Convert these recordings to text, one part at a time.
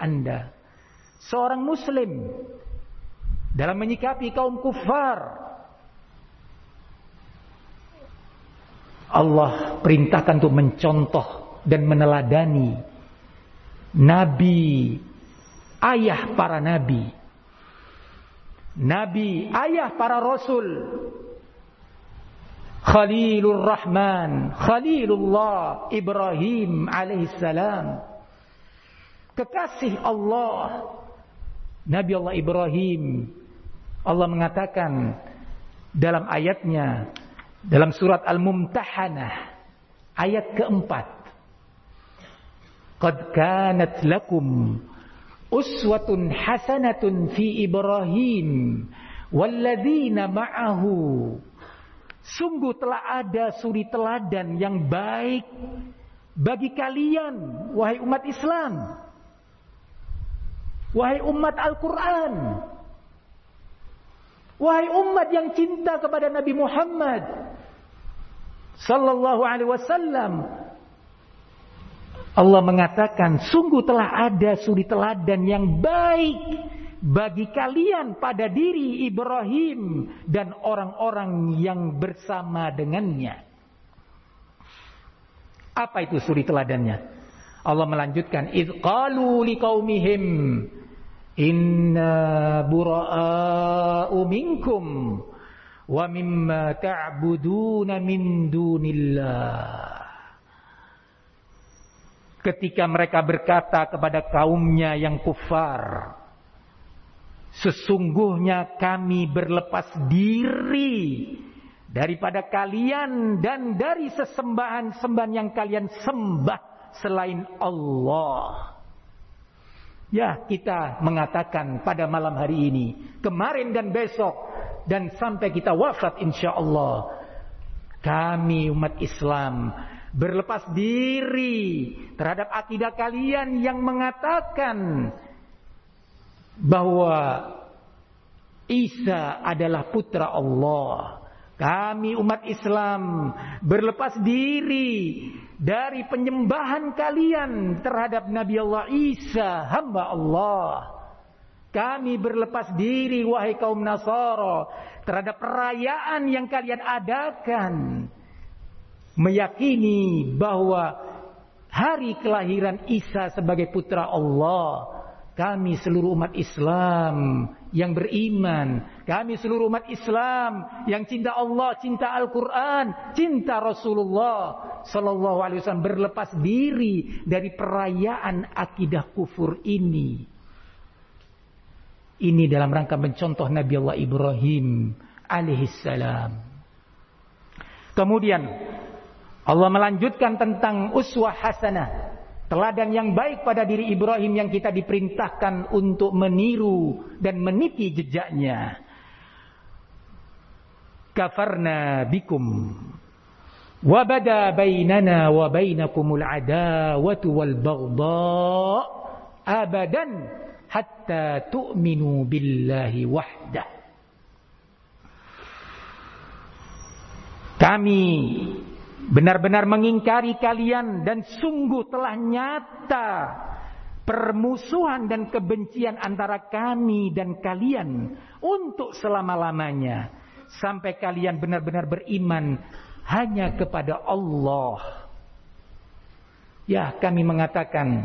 Anda, seorang muslim, dalam menyikapi kaum kufar. Allah perintahkan untuk mencontoh dan meneladani nabi, ayah para nabi, ayah para rasul, Khalilur Rahman, Khalilullah Ibrahim alaihissalam, kekasih Allah, Nabi Allah Ibrahim. Allah mengatakan dalam ayatnya, dalam surat Al-Mumtahanah ayat keempat, Qad kanat lakum uswatun hasanatun fi Ibrahim walladzina ma'ahu. Sungguh telah ada suri teladan yang baik bagi kalian, wahai umat Islam, wahai umat Al-Quran, wahai umat yang cinta kepada Nabi Muhammad sallallahu alaihi wasallam. Allah mengatakan, sungguh telah ada suri teladan yang baik bagi kalian pada diri Ibrahim dan orang-orang yang bersama dengannya. Apa itu suri teladannya? Allah melanjutkan, idz qalu liqaumihim inna bura'a'u minkum wa mimma ta'buduna min dunillah. Ketika mereka berkata kepada kaumnya yang kufar, sesungguhnya kami berlepas diri daripada kalian dan dari sesembahan-sembahan yang kalian sembah selain Allah. Ya, kita mengatakan pada malam hari ini, kemarin dan besok, dan sampai kita wafat insyaallah, kami umat Islam berlepas diri terhadap akidah kalian yang mengatakan bahwa Isa adalah putra Allah. Kami umat Islam berlepas diri dari penyembahan kalian terhadap Nabi Allah Isa, hamba Allah. Kami berlepas diri, wahai kaum Nasara, terhadap perayaan yang kalian adakan, meyakini bahwa hari kelahiran Isa sebagai putra Allah. Kami seluruh umat Islam yang beriman, kami seluruh umat Islam yang cinta Allah, cinta Al-Quran, cinta Rasulullah sallallahu alaihi wasallam, berlepas diri dari perayaan akidah kufur ini. Ini dalam rangka mencontoh Nabi Allah Ibrahim alaihissalam. Kemudian Allah melanjutkan tentang uswah hasanah, teladan yang baik pada diri Ibrahim yang kita diperintahkan untuk meniru dan meniti jejaknya. Kafarna bikum wa bada bainana wa bainakumul adawatu wal baghdha abadan hatta tu'minu billahi wahdah. Kami benar-benar mengingkari kalian dan sungguh telah nyata permusuhan dan kebencian antara kami dan kalian untuk selama-lamanya, sampai kalian benar-benar beriman hanya kepada Allah. Ya, kami mengatakan,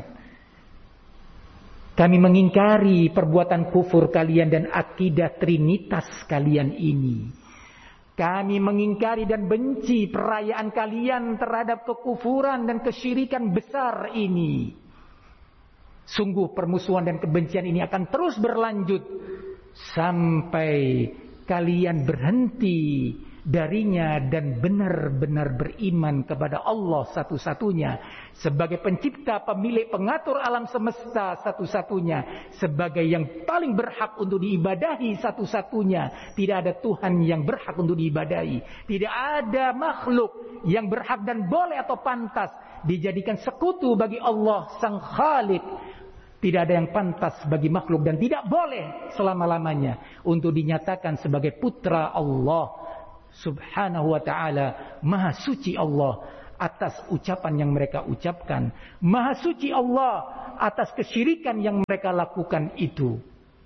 kami mengingkari perbuatan kufur kalian dan akidah trinitas kalian ini. Kami mengingkari dan benci perayaan kalian terhadap kekufuran dan kesyirikan besar ini. Sungguh permusuhan dan kebencian ini akan terus berlanjut sampai kalian berhenti darinya dan benar-benar beriman kepada Allah satu-satunya sebagai pencipta, pemilik, pengatur alam semesta satu-satunya, sebagai yang paling berhak untuk diibadahi satu-satunya. Tidak ada Tuhan yang berhak untuk diibadahi, tidak ada makhluk yang berhak dan boleh atau pantas dijadikan sekutu bagi Allah sang Khalik. Tidak ada yang pantas bagi makhluk dan tidak boleh selama-lamanya untuk dinyatakan sebagai putra Allah Subhanahu wa ta'ala. Maha suci Allah atas ucapan yang mereka ucapkan. Maha suci Allah atas kesyirikan yang mereka lakukan itu.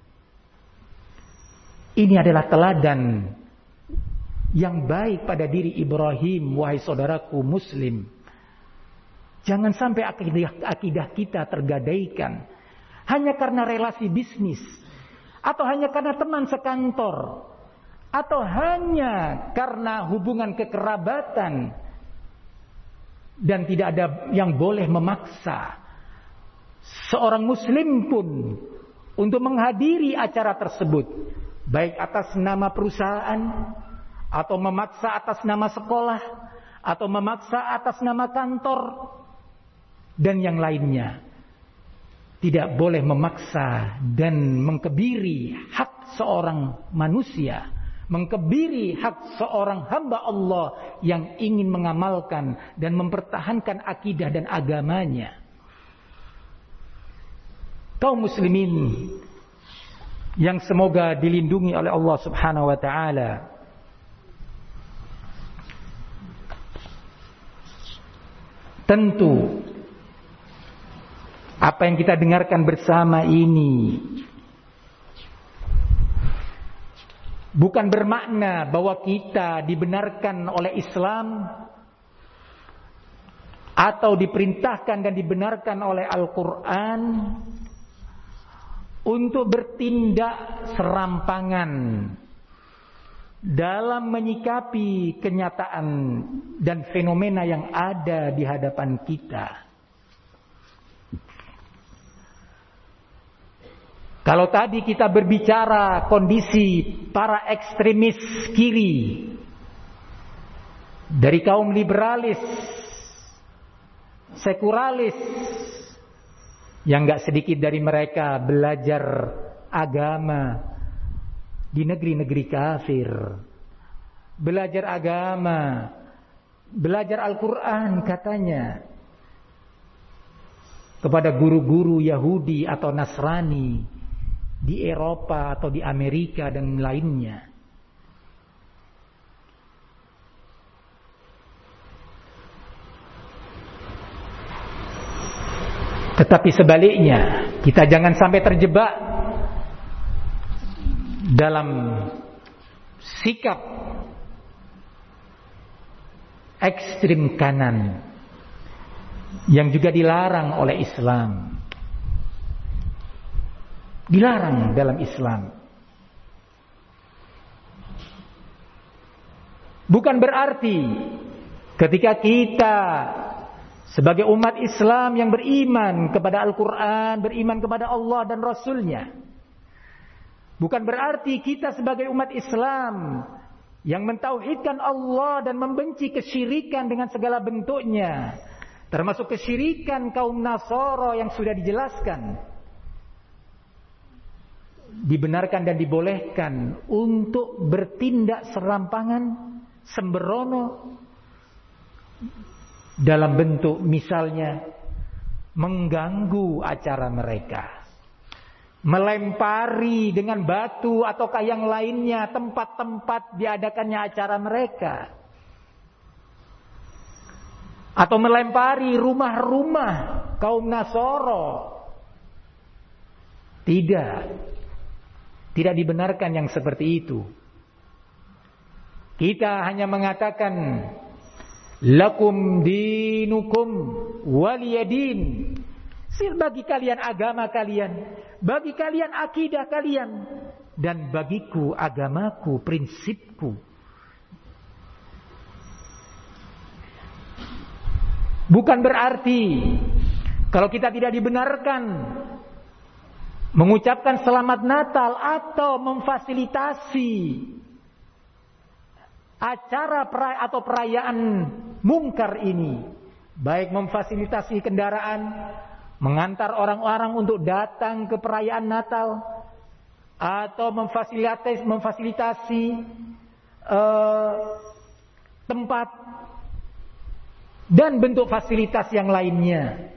Ini adalah teladan yang baik pada diri Ibrahim, wahai saudaraku muslim. Jangan sampai akidah kita tergadaikan hanya karena relasi bisnis, atau hanya karena teman sekantor, atau hanya karena hubungan kekerabatan. Dan tidak ada yang boleh memaksa seorang muslim pun untuk menghadiri acara tersebut, baik atas nama perusahaan, atau memaksa atas nama sekolah, atau memaksa atas nama kantor, dan yang lainnya. Tidak boleh memaksa dan mengkebiri hak seorang manusia, mengkebiri hak seorang hamba Allah yang ingin mengamalkan dan mempertahankan akidah dan agamanya. Kaum muslimin yang semoga dilindungi oleh Allah Subhanahu wa taala. Tentu apa yang kita dengarkan bersama ini bukan bermakna bahwa kita dibenarkan oleh Islam atau diperintahkan dan dibenarkan oleh Al-Quran untuk bertindak serampangan dalam menyikapi kenyataan dan fenomena yang ada di hadapan kita. Kalau tadi kita berbicara kondisi para ekstremis kiri, dari kaum liberalis, sekularis, yang gak sedikit dari mereka belajar agama di negeri-negeri kafir, belajar agama, belajar Al-Quran katanya kepada guru-guru Yahudi atau Nasrani di Eropa atau di Amerika dan lainnya. Tetapi sebaliknya, kita jangan sampai terjebak dalam sikap ekstrim kanan yang juga dilarang oleh Islam. Dilarang dalam Islam. Bukan berarti ketika kita sebagai umat Islam yang beriman kepada Al-Quran, beriman kepada Allah dan Rasulnya, bukan berarti kita sebagai umat Islam yang mentauhidkan Allah dan membenci kesyirikan dengan segala bentuknya, termasuk kesyirikan kaum Nasara yang sudah dijelaskan, dibenarkan dan dibolehkan untuk bertindak serampangan, sembrono, dalam bentuk misalnya mengganggu acara mereka, melempari dengan batu ataukah yang lainnya tempat-tempat diadakannya acara mereka, atau melempari rumah-rumah kaum Nasara. Tidak dibenarkan yang seperti itu. Kita hanya mengatakan lakum dinukum waliyadin. Bagi kalian agama kalian, bagi kalian akidah kalian, dan bagiku agamaku, prinsipku. Bukan berarti kalau kita tidak dibenarkan mengucapkan selamat Natal atau memfasilitasi acara atau perayaan mungkar ini, baik memfasilitasi kendaraan, mengantar orang-orang untuk datang ke perayaan Natal, atau memfasilitasi tempat dan bentuk fasilitas yang lainnya.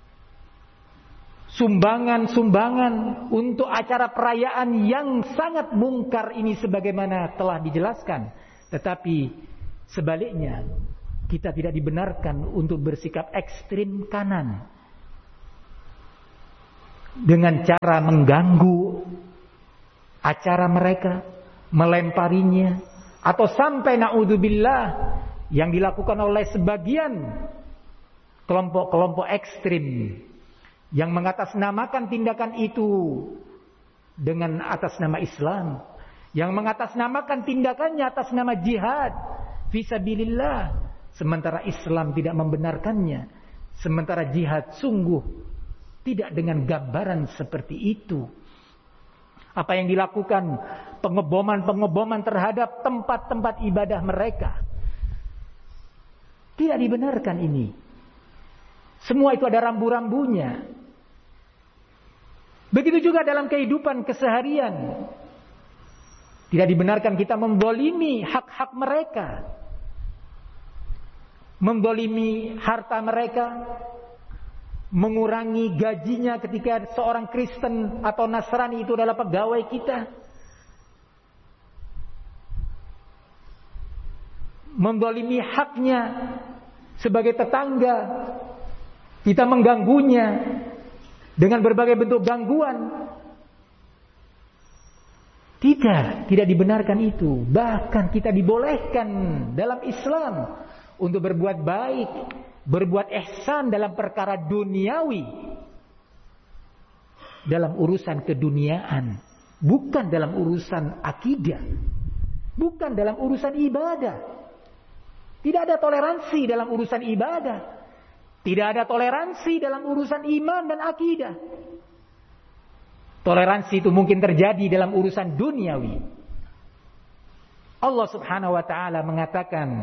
Sumbangan-sumbangan untuk acara perayaan yang sangat mungkar ini sebagaimana telah dijelaskan. Tetapi sebaliknya, Kita tidak dibenarkan untuk bersikap ekstrim kanan dengan cara mengganggu acara mereka, melemparinya, atau sampai naudzubillah yang dilakukan oleh sebagian kelompok-kelompok ekstrim yang mengatasnamakan tindakan itu dengan atas nama Islam, yang mengatasnamakan tindakannya atas nama jihad fisabilillah, sementara Islam tidak membenarkannya, sementara jihad sungguh tidak dengan gambaran seperti itu. Apa yang dilakukan, pengeboman terhadap tempat-tempat ibadah mereka, tidak dibenarkan ini. Semua itu ada rambu-rambunya. Begitu juga dalam kehidupan keseharian. Tidak dibenarkan kita mendolimi hak-hak mereka, mendolimi harta mereka, mengurangi gajinya ketika seorang Kristen atau Nasrani itu adalah pegawai kita, mendolimi haknya sebagai tetangga, kita mengganggunya dengan berbagai bentuk gangguan. Tidak dibenarkan itu. Bahkan kita dibolehkan dalam Islam untuk berbuat baik, berbuat ihsan dalam perkara duniawi, dalam urusan keduniaan, bukan dalam urusan akidah, bukan dalam urusan ibadah. Tidak ada toleransi dalam urusan ibadah, tidak ada toleransi dalam urusan iman dan akidah. Toleransi itu mungkin terjadi dalam urusan duniawi. Allah Subhanahu wa taala mengatakan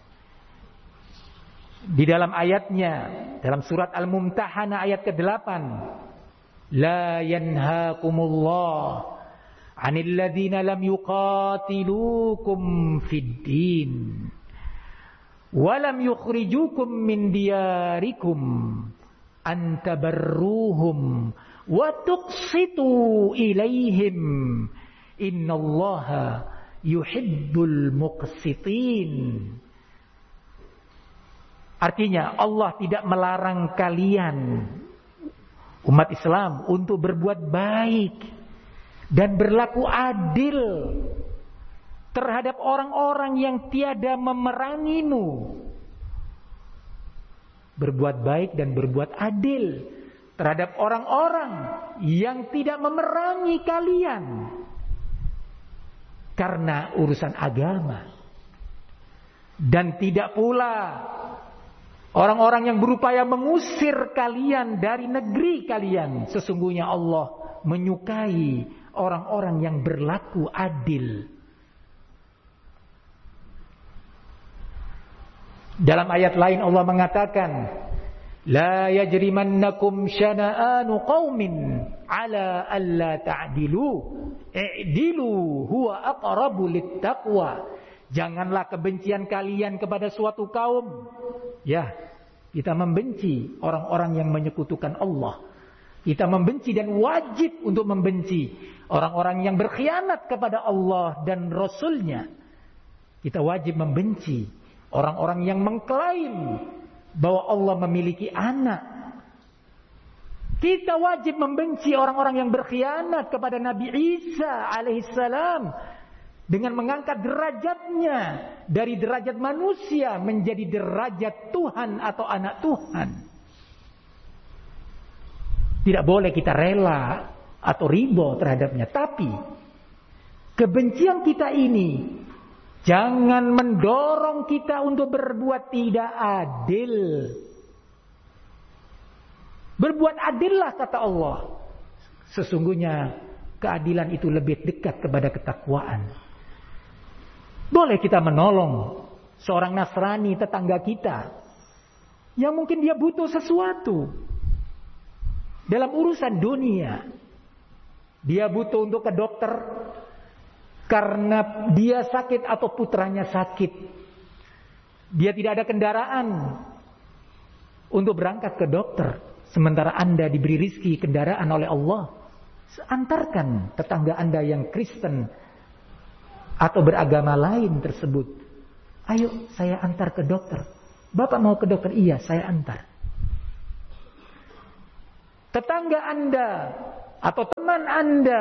di dalam ayatnya, dalam surat Al-Mumtahanah ayat ke-8, la yanhaakumullah 'anil ladzina lam yuqatilukum fid din wa lam yukhrijukum min diyarikum an tabarruhum wa tuqsitu ilaihim innallaha yuhibbul muqsitin. Artinya Allah tidak melarang kalian umat Islam untuk berbuat baik dan berlaku adil terhadap orang-orang yang tiada memerangimu. Berbuat baik dan berbuat adil terhadap orang-orang yang tidak memerangi kalian karena urusan agama. Dan tidak pula orang-orang yang berupaya mengusir kalian dari negeri kalian. Sesungguhnya Allah menyukai orang-orang yang berlaku adil. Dalam ayat lain Allah mengatakan, la yajrimannakum syana'anu qaumin ala alla ta'dilu i'dilu huwa aqrabu littaqwa. Janganlah kebencian kalian kepada suatu kaum. Ya, kita membenci orang-orang yang menyekutukan Allah. Kita membenci dan wajib untuk membenci orang-orang yang berkhianat kepada Allah dan Rasul-Nya. Kita wajib membenci orang-orang yang mengklaim bahwa Allah memiliki anak. Kita wajib membenci orang-orang yang berkhianat kepada Nabi Isa alaihissalam dengan mengangkat derajatnya dari derajat manusia menjadi derajat Tuhan atau anak Tuhan. Tidak boleh kita rela atau ridho terhadapnya. Tapi kebencian kita ini jangan mendorong kita untuk berbuat tidak adil. Berbuat adillah kata Allah. Sesungguhnya keadilan itu lebih dekat kepada ketakwaan. Boleh kita menolong seorang Nasrani tetangga kita yang mungkin dia butuh sesuatu dalam urusan dunia. Dia butuh untuk ke dokter karena dia sakit atau putranya sakit. Dia tidak ada kendaraan untuk berangkat ke dokter. Sementara Anda diberi rizki kendaraan oleh Allah. Antarkan tetangga Anda yang Kristen atau beragama lain tersebut. Ayo saya antar ke dokter. Bapak mau ke dokter? Iya, saya antar. Tetangga Anda atau teman Anda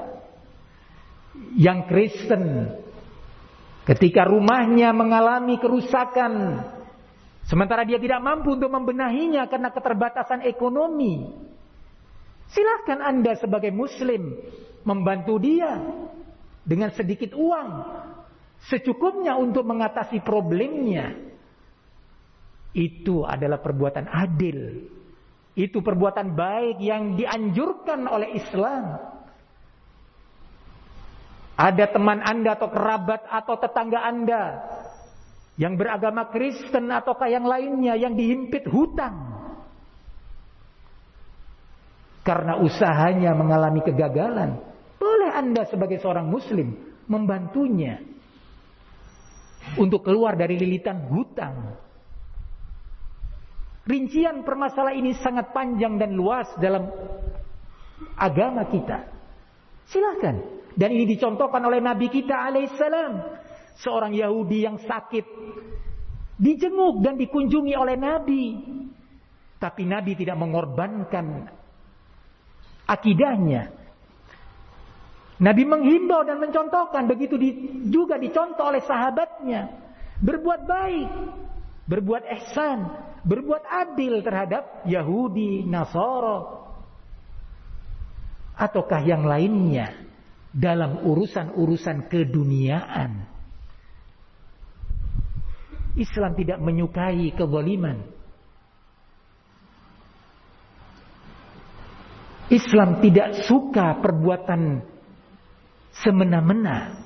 yang Kristen, ketika rumahnya mengalami kerusakan, sementara dia tidak mampu untuk membenahinya karena keterbatasan ekonomi, silahkan Anda sebagai Muslim membantu dia dengan sedikit uang, secukupnya untuk mengatasi problemnya. Itu adalah perbuatan adil. Itu perbuatan baik yang dianjurkan oleh Islam. Ada teman Anda atau kerabat atau tetangga Anda yang beragama Kristen ataukah yang lainnya yang dihimpit hutang karena usahanya mengalami kegagalan, boleh Anda sebagai seorang Muslim membantunya untuk keluar dari lilitan hutang. Rincian permasalahan ini sangat panjang dan luas dalam agama kita. Silakan. Dan ini dicontohkan oleh Nabi kita alaihissalam. Seorang Yahudi yang sakit dijenguk dan dikunjungi oleh Nabi. Tapi Nabi tidak mengorbankan akidahnya. Nabi menghimbau dan mencontohkan. Begitu juga dicontoh oleh sahabatnya. Berbuat baik, berbuat ihsan, berbuat adil terhadap Yahudi, Nasara, ataukah yang lainnya dalam urusan-urusan keduniaan. Islam tidak menyukai kezaliman. Islam tidak suka perbuatan semena-mena.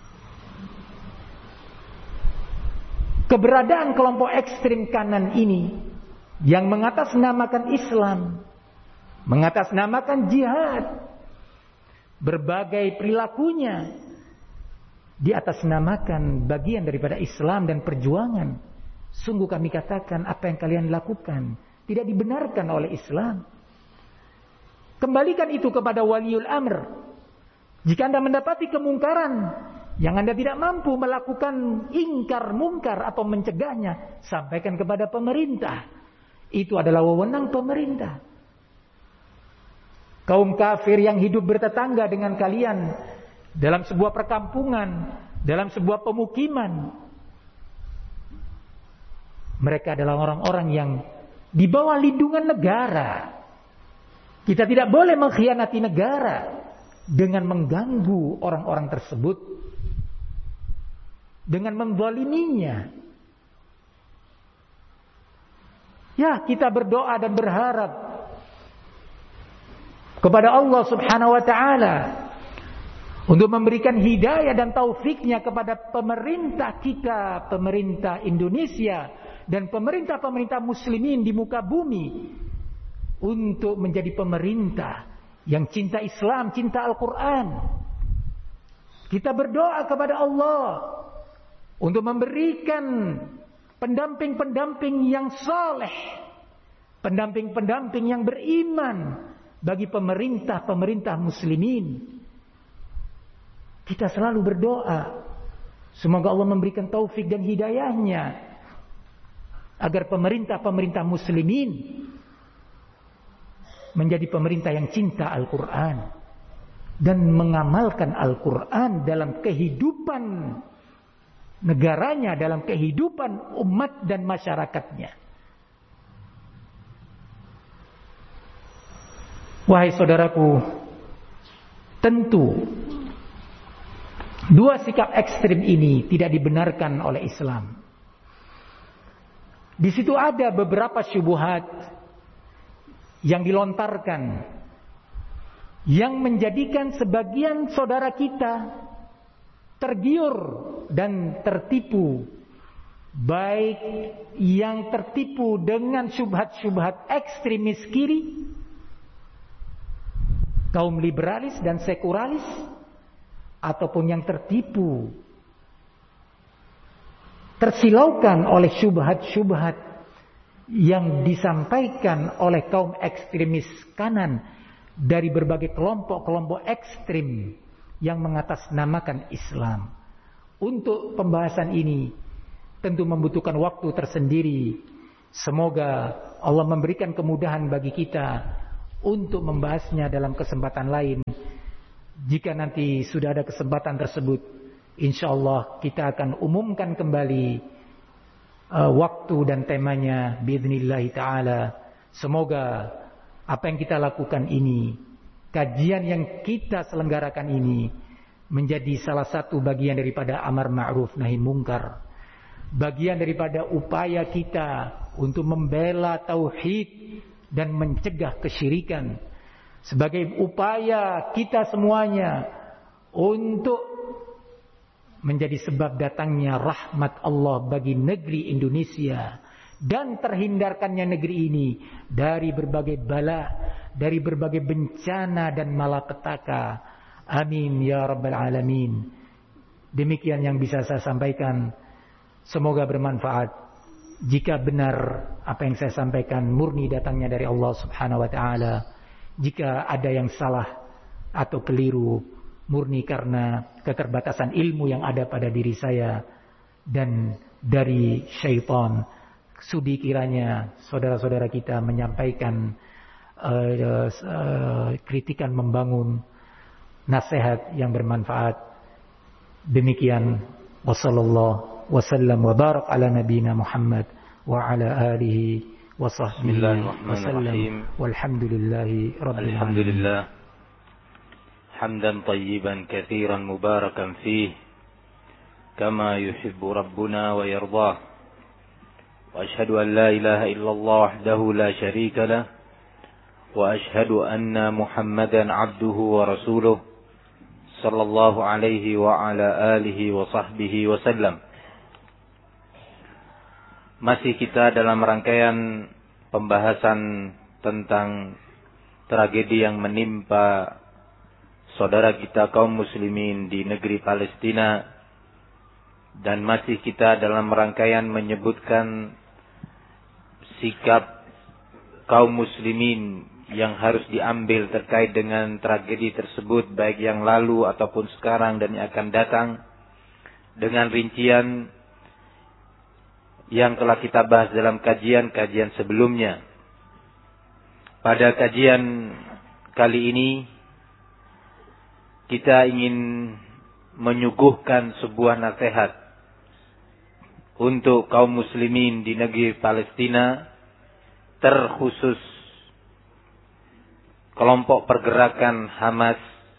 Keberadaan kelompok ekstrim kanan ini yang mengatasnamakan Islam, mengatasnamakan jihad, berbagai perilakunya diatasnamakan bagian daripada Islam dan perjuangan. Sungguh kami katakan, apa yang kalian lakukan tidak dibenarkan oleh Islam. Kembalikan itu kepada waliul amr. Jika Anda mendapati kemungkaran yang Anda tidak mampu melakukan ingkar mungkar atau mencegahnya, sampaikan kepada pemerintah. Itu adalah wewenang pemerintah. Kaum kafir yang hidup bertetangga dengan kalian dalam sebuah perkampungan, dalam sebuah pemukiman, mereka adalah orang-orang yang di bawah lindungan negara. Kita tidak boleh mengkhianati negara dengan mengganggu orang-orang tersebut, dengan menzaliminya. Ya, kita berdoa dan berharap kepada Allah Subhanahu wa taala untuk memberikan hidayah dan taufiknya kepada pemerintah kita, pemerintah Indonesia dan pemerintah-pemerintah muslimin di muka bumi, untuk menjadi pemerintah yang cinta Islam, cinta Al-Quran. Kita berdoa kepada Allah untuk memberikan pendamping-pendamping yang saleh, pendamping-pendamping yang beriman bagi pemerintah-pemerintah muslimin. Kita selalu berdoa semoga Allah memberikan taufik dan hidayahnya agar pemerintah-pemerintah muslimin menjadi pemerintah yang cinta Al-Quran dan mengamalkan Al-Quran dalam kehidupan negaranya, dalam kehidupan umat dan masyarakatnya. Wahai saudaraku, tentu dua sikap ekstrim ini tidak dibenarkan oleh Islam. Di situ ada beberapa syubhat yang dilontarkan, yang menjadikan sebagian saudara kita tergiur dan tertipu, baik yang tertipu dengan syubhat-syubhat ekstremis kiri, kaum liberalis dan sekularis, ataupun yang tertipu, tersilaukan oleh syubhat-syubhat yang disampaikan oleh kaum ekstremis kanan dari berbagai kelompok-kelompok ekstrim yang mengatasnamakan Islam. Untuk pembahasan ini tentu membutuhkan waktu tersendiri. Semoga Allah memberikan kemudahan bagi kita untuk membahasnya dalam kesempatan lain. Jika nanti sudah ada kesempatan tersebut, insyaallah kita akan umumkan kembali waktu dan temanya biidznillah taala. Semoga apa yang kita lakukan ini, kajian yang kita selenggarakan ini, menjadi salah satu bagian daripada amar ma'ruf nahi mungkar, bagian daripada upaya kita untuk membela tauhid dan mencegah kesyirikan, sebagai upaya kita semuanya untuk menjadi sebab datangnya rahmat Allah bagi negeri Indonesia dan terhindarkannya negeri ini dari berbagai bala, dari berbagai bencana dan malapetaka. Amin ya rabbal alamin. Demikian yang bisa saya sampaikan. Semoga bermanfaat. Jika benar apa yang saya sampaikan murni datangnya dari Allah Subhanahu wa taala, jika ada yang salah atau keliru murni karena keterbatasan ilmu yang ada pada diri saya dan dari syaitan, sudi kiranya saudara-saudara kita menyampaikan kritikan membangun, nasihat yang bermanfaat. Demikian, wassallallahu wasallam wa barak ala nabiyina Muhammad wa ala alihi wa sahbihi wasallam walhamdulillahi rabbil alamin. Hamdan tayyiban katsiran mubarakan fih kama yuhibbu rabbuna wa yardah. Wa ashhadu an la ilaha illallah wahdahu la syarika lah wa ashhadu anna Muhammadan abduhu wa rasuluh sallallahu alaihi wa ala alihi wa sahbihi wasallam. Masih kita dalam rangkaian pembahasan tentang tragedi yang menimpa saudara kita kaum muslimin di negeri Palestina, dan masih kita dalam rangkaian menyebutkan sikap kaum muslimin yang harus diambil terkait dengan tragedi tersebut, baik yang lalu ataupun sekarang dan yang akan datang, dengan rincian yang telah kita bahas dalam kajian-kajian sebelumnya. Pada kajian kali ini kita ingin menyuguhkan sebuah nasihat untuk kaum muslimin di negeri Palestina, terkhusus kelompok pergerakan Hamas,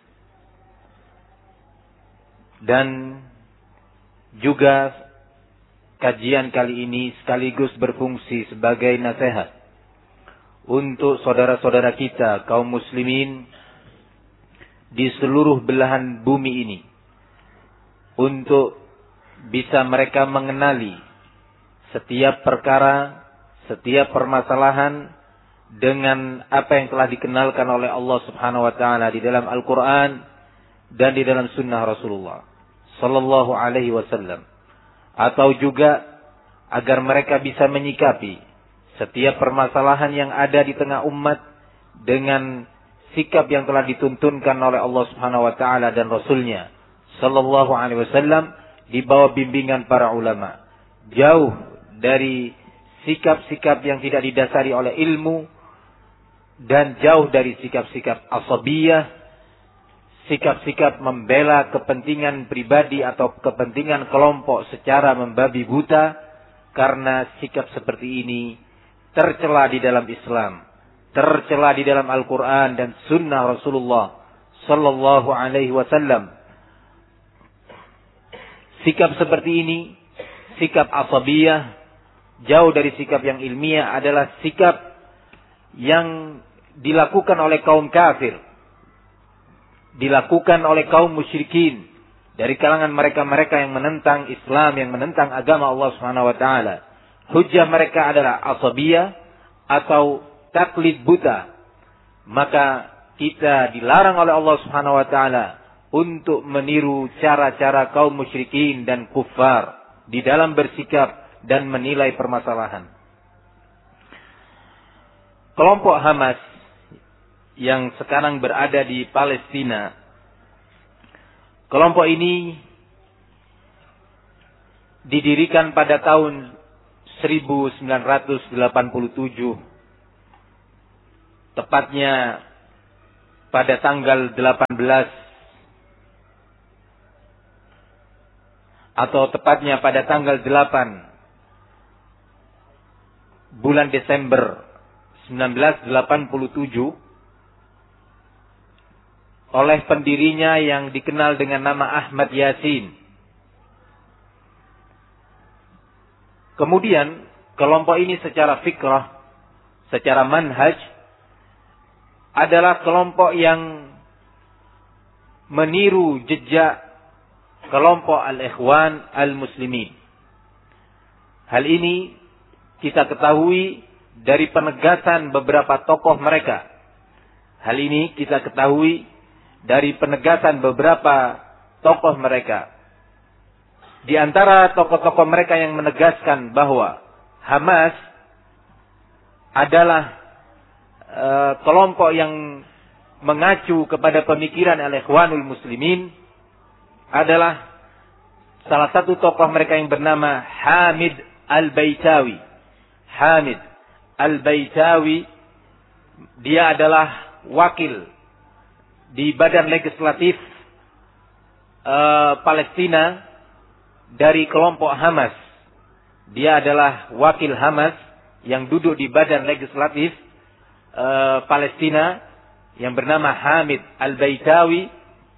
dan juga kajian kali ini sekaligus berfungsi sebagai nasihat untuk saudara-saudara kita kaum muslimin di seluruh belahan bumi ini, untuk bisa mereka mengenali setiap perkara, setiap permasalahan dengan apa yang telah dikenalkan oleh Allah Subhanahu wa taala di dalam Al-Qur'an dan di dalam sunnah Rasulullah sallallahu alaihi wasallam, atau juga agar mereka bisa menyikapi setiap permasalahan yang ada di tengah umat dengan sikap yang telah dituntunkan oleh Allah Subhanahu wa taala dan Rasulnya sallallahu alaihi wasallam di bawah bimbingan para ulama, jauh dari sikap-sikap yang tidak didasari oleh ilmu dan jauh dari sikap-sikap asabiyah, sikap-sikap membela kepentingan pribadi atau kepentingan kelompok secara membabi buta, karena sikap seperti ini tercela di dalam Islam, tercela di dalam Al-Quran dan Sunnah Rasulullah sallallahu alaihi wasallam. Sikap seperti ini, sikap asabiyah, jauh dari sikap yang ilmiah, adalah sikap yang dilakukan oleh kaum kafir, dilakukan oleh kaum musyrikin dari kalangan mereka-mereka yang menentang Islam, yang menentang agama Allah Subhanahu wa taala. Hujjah mereka adalah asabiyah atau taklid buta. Maka kita dilarang oleh Allah Subhanahu wa taala untuk meniru cara-cara kaum musyrikin dan kuffar di dalam bersikap dan menilai permasalahan. Kelompok Hamas yang sekarang berada di Palestina, kelompok ini didirikan pada tahun 1987, tepatnya pada tanggal 18 atau tepatnya pada tanggal 8 bulan Desember 1987 oleh pendirinya yang dikenal dengan nama Ahmad Yasin. Kemudian kelompok ini secara fikrah, secara manhaj adalah kelompok yang meniru jejak kelompok Al-Ikhwan Al-Muslimin. Hal ini kita ketahui dari penegasan beberapa tokoh mereka. Hal ini kita ketahui dari penegasan beberapa tokoh mereka. Di antara tokoh-tokoh mereka yang menegaskan bahwa Hamas adalah kelompok yang mengacu kepada pemikiran Al-Ikhwanul Muslimin adalah salah satu tokoh mereka yang bernama Hamid Al-Baitawi. Hamid Al-Baitawi, dia adalah wakil di badan legislatif Palestina dari kelompok Hamas. Dia adalah wakil Hamas yang duduk di badan legislatif Palestina yang bernama Hamid Al-Baitawi,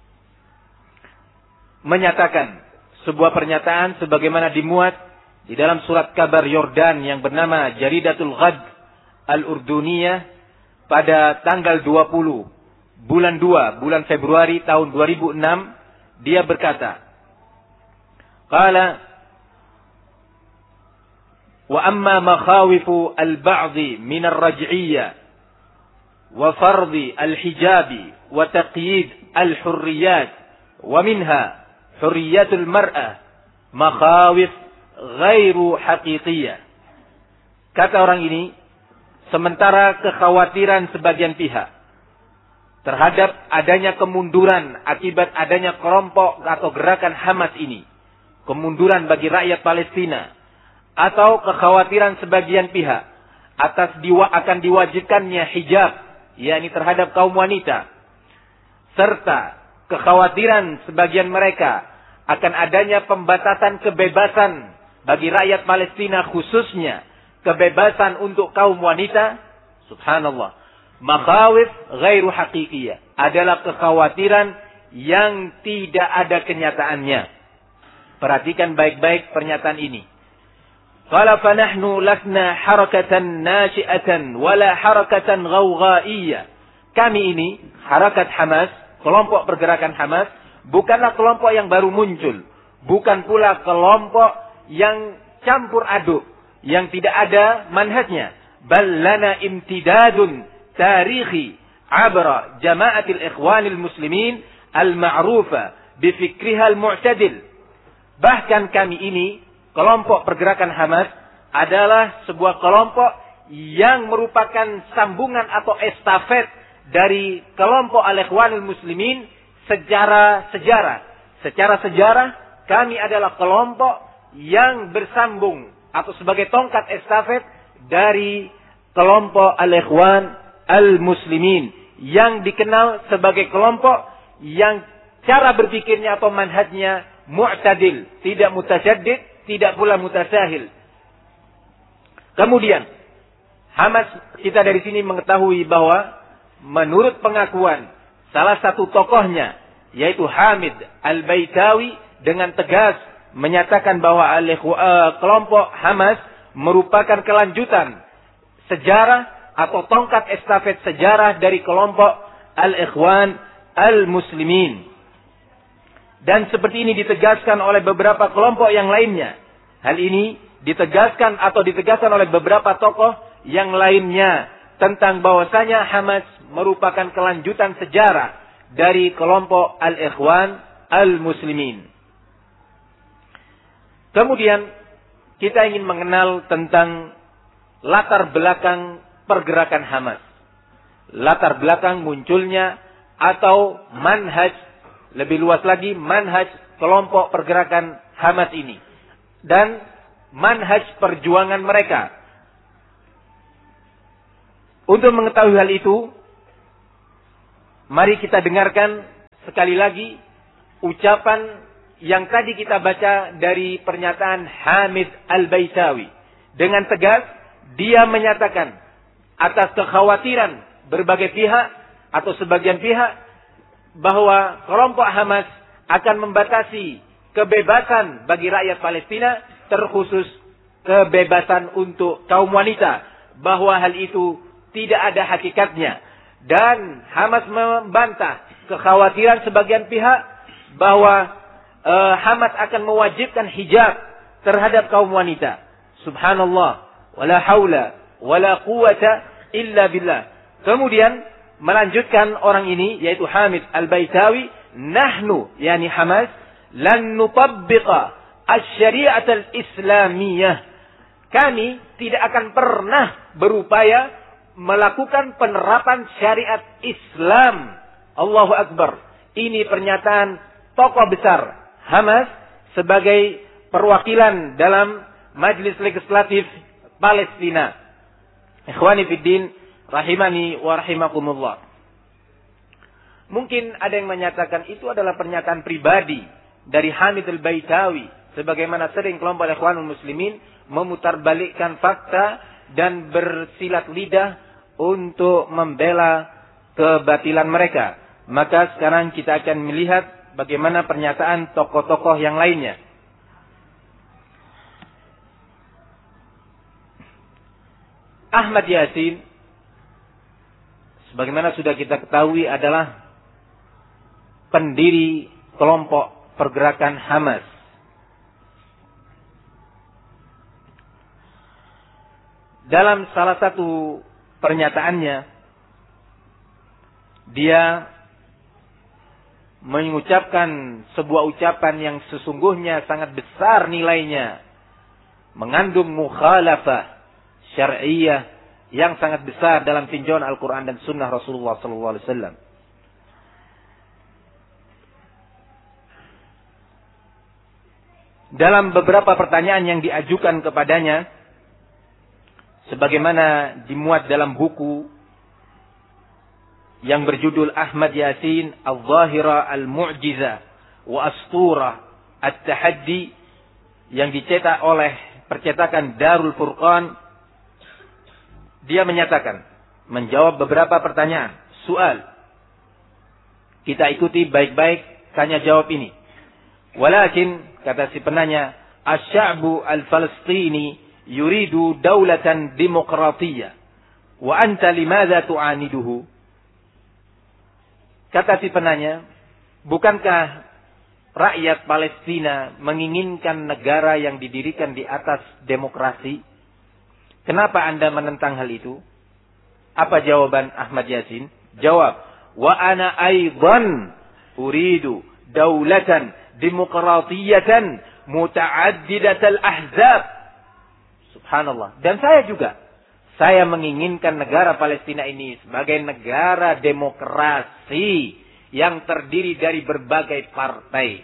menyatakan sebuah pernyataan sebagaimana dimuat di dalam surat kabar Yordan yang bernama Jaridatul Ghad Al-Urduniyah pada tanggal 20 bulan Februari tahun 2006. Dia berkata, qala wa amma makhawifu al-ba'dhi min ar-raj'iyya wa fardhi al-hijabi wa taqyid al-hurriyat wa minha hurriyatul mar'ah makhawif ghairu haqiqiyah. Kata orang ini, sementara kekhawatiran sebagian pihak terhadap adanya kemunduran akibat adanya kelompok atau gerakan Hamas ini, kemunduran bagi rakyat Palestina, atau kekhawatiran sebagian pihak atas akan diwajibkannya hijab, yakni terhadap kaum wanita, serta kekhawatiran sebagian mereka akan adanya pembatasan kebebasan bagi rakyat Palestina, khususnya kebebasan untuk kaum wanita. Subhanallah. Makhawif ghairu haqiqiyah adalah kekhawatiran yang tidak ada kenyataannya. Perhatikan baik-baik pernyataan ini. Qala fa nahnu lasna harakatan nashi'atan wala harakatan ghawghaiyah. Kami ini, harakat Hamas, kelompok pergerakan Hamas, bukanlah kelompok yang baru muncul, bukan pula kelompok yang campur aduk, yang tidak ada manhajnya. Bal lana imtidadun tarikhi abra jama'atil ikhwanil muslimin al-ma'rufa bifikriha al-mu'tadil. Bahkan kami ini, kelompok pergerakan Hamas, adalah sebuah kelompok yang merupakan sambungan atau estafet dari kelompok al-ikhwanil muslimin secara sejarah kami adalah kelompok yang bersambung atau sebagai tongkat estafet dari kelompok al-ikhwan al-muslimin yang dikenal sebagai kelompok yang cara berpikirnya atau manhajnya mu'tadil, tidak mutasyaddid, tidak pula mutasahil. Kemudian Hamas, kita dari sini mengetahui bahwa menurut pengakuan salah satu tokohnya, yaitu Hamid Al-Baitawi, dengan tegas menyatakan bahwa kelompok Hamas merupakan kelanjutan sejarah atau tongkat estafet sejarah dari kelompok Al-Ikhwan Al-Muslimin. Dan seperti ini ditegaskan oleh beberapa kelompok yang lainnya. Hal ini ditegaskan oleh beberapa tokoh yang lainnya tentang bahwasanya Hamas merupakan kelanjutan sejarah dari kelompok Al-Ikhwan Al-Muslimin. Kemudian kita ingin mengenal tentang latar belakang pergerakan Hamas. Latar belakang munculnya atau manhaj, lebih luas lagi manhaj kelompok pergerakan Hamas ini. dan manhaj perjuangan mereka. Untuk mengetahui hal itu, mari kita dengarkan sekali lagi ucapan yang tadi kita baca dari pernyataan Hamid Al-Baitawi. Dengan tegas, dia menyatakan atas kekhawatiran berbagai pihak atau sebagian pihak bahwa kelompok Hamas akan membatasi kebebasan bagi rakyat Palestina, terkhusus kebebasan untuk kaum wanita, bahwa hal itu tidak ada hakikatnya. Dan Hamas membantah kekhawatiran sebagian pihak bahwa Hamas akan mewajibkan hijab terhadap kaum wanita. Subhanallah, wala haula wala quwata illa billah. Kemudian melanjutkan orang ini, yaitu Hamid Al-Baitawi, nahnu, yani Hamas, lan nutabbiqa asy-syari'at al-islamiyah. Kami tidak akan pernah berupaya melakukan penerapan syariat Islam. Allahu Akbar. Ini pernyataan tokoh besar Hamas sebagai perwakilan dalam Majelis Legislatif Palestina. Ikhwani fiddin, rahimani wa rahimakumullah. Mungkin ada yang menyatakan itu adalah pernyataan pribadi dari Hamid Al-Baitawi, sebagaimana sering kelompok Ikhwanul Muslimin memutarbalikkan fakta dan bersilat lidah untuk membela kebatilan mereka. Maka sekarang kita akan melihat bagaimana pernyataan tokoh-tokoh yang lainnya. Ahmad Yasin, sebagaimana sudah kita ketahui, adalah pendiri kelompok pergerakan Hamas. Dalam salah satu pernyataannya, dia mengucapkan sebuah ucapan yang sesungguhnya sangat besar nilainya, mengandung mukhalafah syar'iyyah yang sangat besar dalam tinjauan Al-Quran dan Sunnah Rasulullah SAW. Dalam beberapa pertanyaan yang diajukan kepadanya, sebagaimana dimuat dalam buku yang berjudul Ahmad Yasin Al-Zahira Al-Mu'jiza wa Asturah At-Tahaddi, yang dicetak oleh percetakan Darul Furqan, dia menyatakan, menjawab beberapa pertanyaan, soal. Kita ikuti baik-baik tanya jawab ini. Walakin, kata si penanya, asy-sya'bu al-Falastini yuridu daulatan demokratiyah. Wa anta limadza tu'aniduhu? Kata si penanya, bukankah rakyat Palestina menginginkan negara yang didirikan di atas demokrasi? Kenapa Anda menentang hal itu? Apa jawaban Ahmad Yasin? Jawab, wa ana aidan uridu daulatan demokratiyatan muta'addidatal ahzab. Subhanallah. Dan saya juga, saya menginginkan negara Palestina ini sebagai negara demokrasi yang terdiri dari berbagai partai.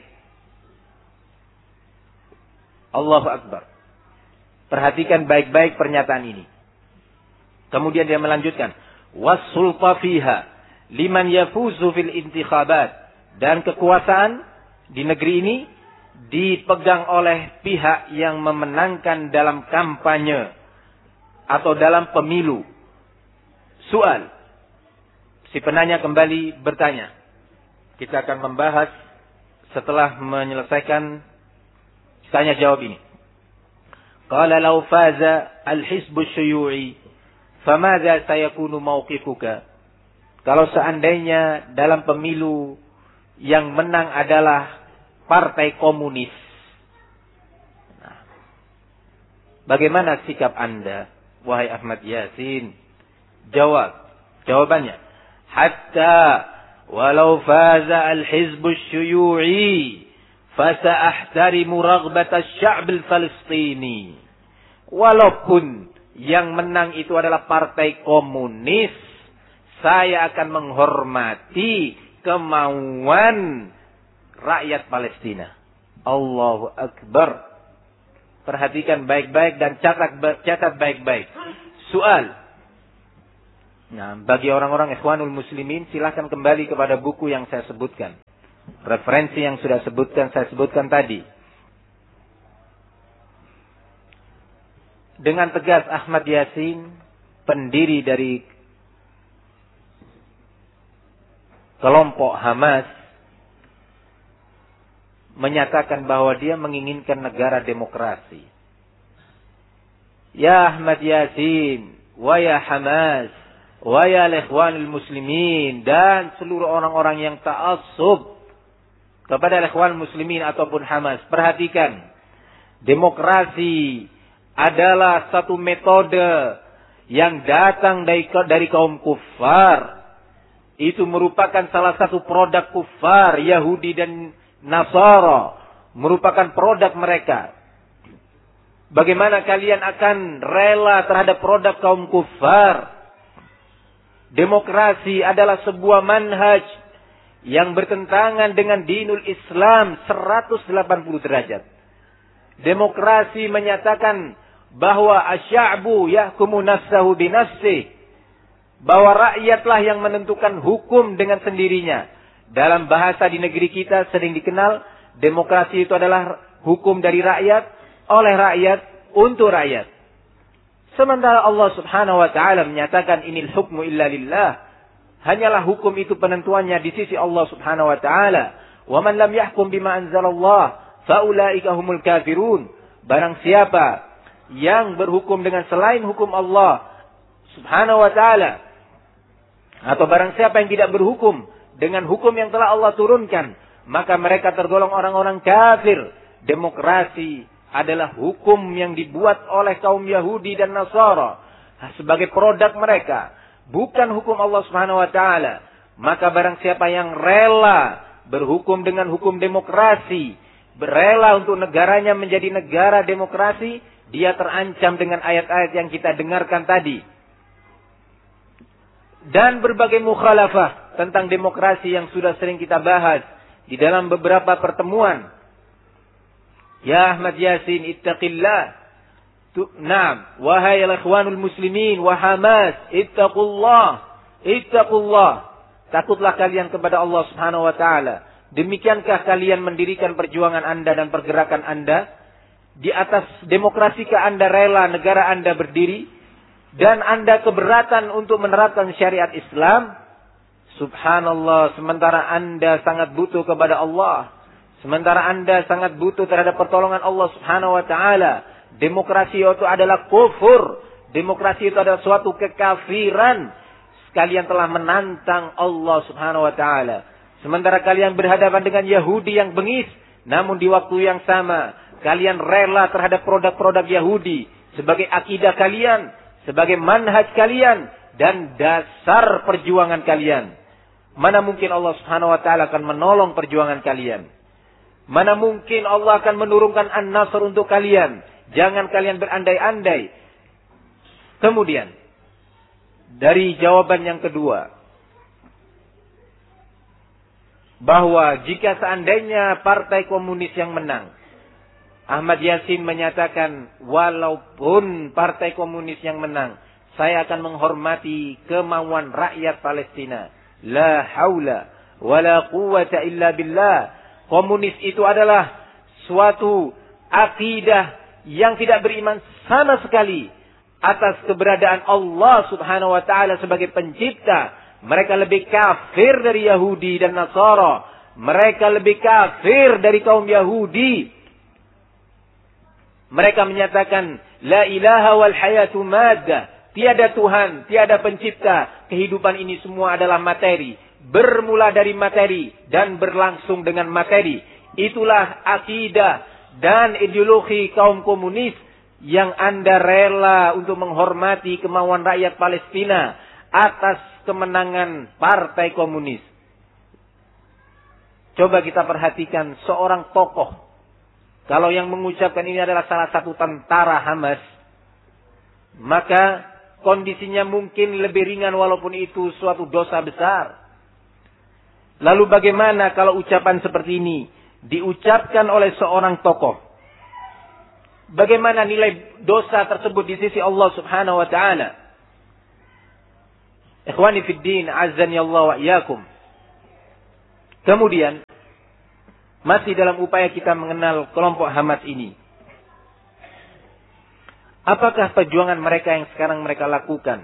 Allahu Akbar. Perhatikan baik-baik pernyataan ini. Kemudian dia melanjutkan, was-sulta fiha liman yafuzu fil intikhabat. Dan kekuasaan di negeri ini dipegang oleh pihak yang memenangkan dalam kampanye atau dalam pemilu. Soal. Si penanya kembali bertanya. Kita akan membahas setelah menyelesaikan tanya jawab ini. Qala law faza al-hizb asy-syuyu'i famadza sayakunu mawqifuka? Kalau seandainya dalam pemilu yang menang adalah partai komunis, nah, bagaimana sikap Anda, wahai Ahmad Yasin? Jawabannya, hatta walau faza al-hizb asy-syuyu'i fasa'ahtarimu raghbat asy-sya'b al-falastini. Walaupun yang menang itu adalah partai komunis, saya akan menghormati kemauan rakyat Palestina. Allahu Akbar. Perhatikan baik-baik dan catat baik-baik. Soal. Nah, bagi orang-orang ikhwanul muslimin, silahkan kembali kepada buku yang saya sebutkan. Referensi yang sudah saya sebutkan tadi. Dengan tegas Ahmad Yasin, pendiri dari kelompok Hamas, menyatakan bahwa dia menginginkan negara demokrasi. Ya Ahmad Yasin, wa ya Hamas, wa ya ikhwanul muslimin, dan seluruh orang-orang yang ta'assub kepada ikhwanul muslimin ataupun Hamas. Perhatikan, demokrasi adalah satu metode yang datang dari kaum kufar. Itu merupakan salah satu produk kufar, Yahudi dan Nasara, merupakan produk mereka. Bagaimana kalian akan rela terhadap produk kaum kufar? Demokrasi adalah sebuah manhaj yang bertentangan dengan dinul Islam 180 derajat. Demokrasi menyatakan bahwa asy'abu yahkumu nafsahu binafsihi, bahwa rakyatlah yang menentukan hukum dengan sendirinya. Dalam bahasa di negeri kita sering dikenal, demokrasi itu adalah hukum dari rakyat, oleh rakyat, untuk rakyat. Sementara Allah subhanahu wa ta'ala menyatakan, inil hukmu illa lillah. Hanyalah hukum itu penentuannya di sisi Allah subhanahu wa ta'ala. Wa man lam yahkum bima anzalallah, faulaika humul kafirun. Barang siapa yang berhukum dengan selain hukum Allah subhanahu wa ta'ala, atau barang siapa yang tidak berhukum dengan hukum yang telah Allah turunkan, maka mereka tergolong orang-orang kafir. Demokrasi adalah hukum yang dibuat oleh kaum Yahudi dan Nasara sebagai produk mereka, bukan hukum Allah Subhanahu wa taala. Maka barang siapa yang rela berhukum dengan hukum demokrasi, rela untuk negaranya menjadi negara demokrasi, dia terancam dengan ayat-ayat yang kita dengarkan tadi. Dan berbagai mukhalafah tentang demokrasi yang sudah sering kita bahas di dalam beberapa pertemuan. Ya Ahmad Yasin, ittaqillah. Naam, wahai ikhwanul muslimin wa Hamas, ittaqullah. Takutlah kalian kepada Allah Subhanahu wa taala. Demikiankah kalian mendirikan perjuangan Anda dan pergerakan Anda? Di atas demokrasikah Anda rela negara Anda berdiri? Dan Anda keberatan untuk menerapkan syariat Islam? Subhanallah, sementara Anda sangat butuh kepada Allah. Sementara Anda sangat butuh terhadap pertolongan Allah Subhanahu wa ta'ala. Demokrasi itu adalah kufur. Demokrasi itu adalah suatu kekafiran. Kalian telah menantang Allah Subhanahu wa ta'ala. Sementara kalian berhadapan dengan Yahudi yang bengis. Namun di waktu yang sama, kalian rela terhadap produk-produk Yahudi sebagai akidah kalian, sebagai manhaj kalian, dan dasar perjuangan kalian. Mana mungkin Allah Subhanahu wa taala akan menolong perjuangan kalian? Mana mungkin Allah akan menurunkan an-nasr untuk kalian? Jangan kalian berandai-andai. Kemudian, dari jawaban yang kedua, bahwa jika seandainya partai komunis yang menang, Ahmad Yasin menyatakan, walaupun partai komunis yang menang, saya akan menghormati kemauan rakyat Palestina. La haula wa la quwwata illa billah. Komunis itu adalah suatu akidah yang tidak beriman sama sekali atas keberadaan Allah Subhanahu wa taala sebagai pencipta. Mereka lebih kafir dari Yahudi dan Nasara. Mereka lebih kafir dari kaum Yahudi. Mereka menyatakan, la ilaha wal hayatu maddah. Tiada Tuhan, tiada pencipta. Kehidupan ini semua adalah materi. Bermula dari materi dan berlangsung dengan materi. Itulah akidah dan ideologi kaum komunis yang Anda rela untuk menghormati kemauan rakyat Palestina atas kemenangan partai komunis. Coba kita perhatikan seorang tokoh. Kalau yang mengucapkan ini adalah salah satu tentara Hamas, maka kondisinya mungkin lebih ringan walaupun itu suatu dosa besar. Lalu bagaimana kalau ucapan seperti ini diucapkan oleh seorang tokoh bagaimana nilai dosa tersebut di sisi Allah Subhanahu wa taala. Ikhwani fid din, azzani Allah wa iyyakum. Kemudian masih dalam upaya kita mengenal kelompok Hamas ini. Apakah perjuangan mereka yang sekarang mereka lakukan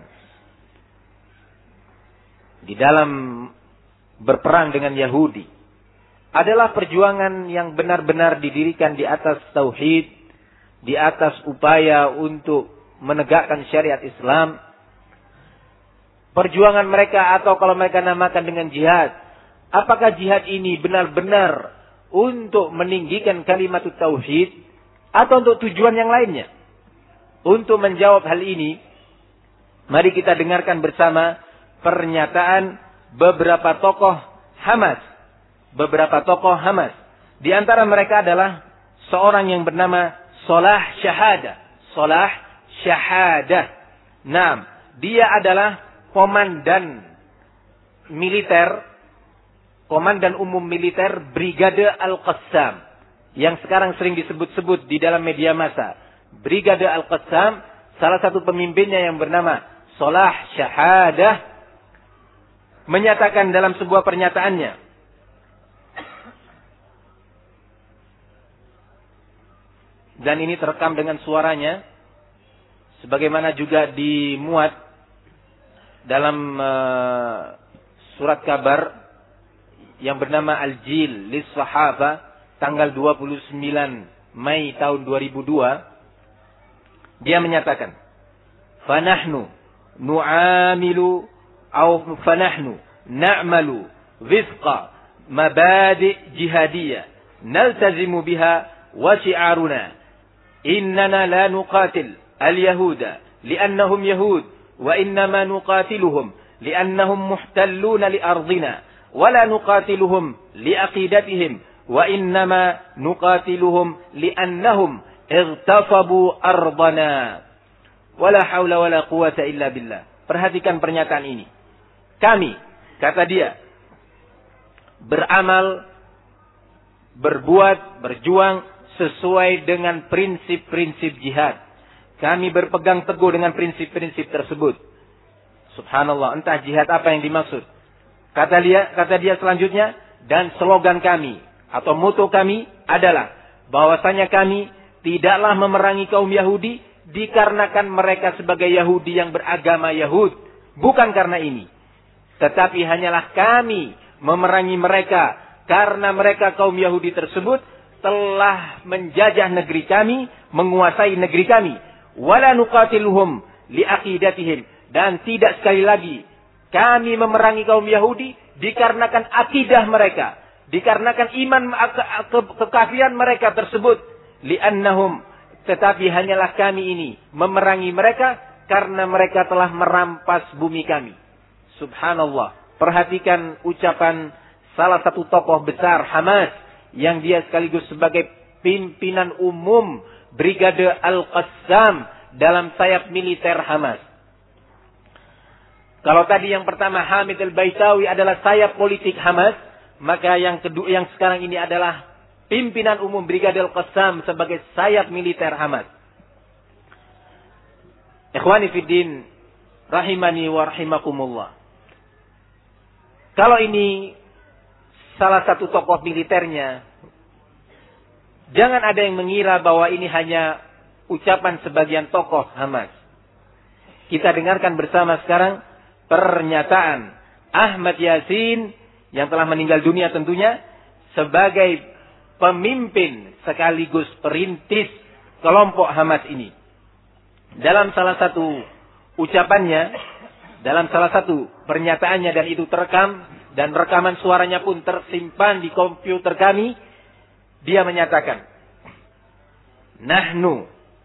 di dalam berperang dengan Yahudi adalah perjuangan yang benar-benar didirikan di atas tauhid, di atas upaya untuk menegakkan syariat Islam? Perjuangan mereka, atau kalau mereka namakan dengan jihad, apakah jihad ini benar-benar untuk meninggikan kalimat tauhid atau untuk tujuan yang lainnya? Untuk menjawab hal ini, mari kita dengarkan bersama pernyataan beberapa tokoh Hamas. Beberapa tokoh Hamas. Di antara mereka adalah seorang yang bernama Salah Syahada. Salah Syahada. Nah, dia adalah komandan militer, komandan umum militer Brigade Al-Qassam, yang sekarang sering disebut-sebut di dalam media massa. Brigade Al-Qassam, salah satu pemimpinnya yang bernama Salah Syahada, menyatakan dalam sebuah pernyataannya, dan ini terekam dengan suaranya, sebagaimana juga dimuat dalam surat kabar yang bernama Al-Jil Lis-Sahaba tanggal 29 Mei tahun 2002. Dia menyatakan, "Fanahnu nu'amilu atau fanahnu na'malu wifqa mabadi' jihadiyah naltazimu biha wa shi'aruna innana la nuqatil al-yahuda li'annahum yahud wa innama nuqatiluhum li'annahum muhtalluna li ardina wa la nuqatiluhum li aqidatihim wa innama nuqatiluhum li'annahum irtafabu ardana wala haula wala quwata illa billah." Perhatikan pernyataan ini. Kami, kata dia, beramal, berbuat, berjuang sesuai dengan prinsip-prinsip jihad. Kami berpegang teguh dengan prinsip-prinsip tersebut. Subhanallah, entah jihad apa yang dimaksud. Kata dia selanjutnya, dan slogan kami atau moto kami adalah bahwasanya kami tidaklah memerangi kaum Yahudi dikarenakan mereka sebagai Yahudi yang beragama Yahud. Bukan karena ini. Tetapi hanyalah kami memerangi mereka karena mereka kaum Yahudi tersebut telah menjajah negeri kami, menguasai negeri kami. Wala nuqatiluhum liaqidatihim. Dan tidak sekali lagi kami memerangi kaum Yahudi dikarenakan akidah mereka, dikarenakan iman kekafiran mereka tersebut. Li'annahum, tetapi hanyalah kami ini memerangi mereka karena mereka telah merampas bumi kami. Subhanallah. Perhatikan ucapan salah satu tokoh besar Hamas yang dia sekaligus sebagai pimpinan umum Brigade Al-Qassam dalam sayap militer Hamas. Kalau tadi yang pertama Hamid Al-Baitawi adalah sayap politik Hamas, maka yang kedua, yang sekarang ini adalah pimpinan umum Brigade Al-Qassam sebagai sayap militer Hamas. Ikhwani fiddin, rahimani wa rahimakumullah. Kalau ini salah satu tokoh militernya, jangan ada yang mengira bahwa ini hanya ucapan sebagian tokoh Hamas. Kita dengarkan bersama sekarang pernyataan Ahmad Yasin yang telah meninggal dunia tentunya sebagai pemimpin sekaligus perintis kelompok Hamas ini. Dalam salah satu ucapannya, dalam salah satu pernyataannya, dan itu terekam dan rekaman suaranya pun tersimpan di komputer kami, dia menyatakan, "Nahnu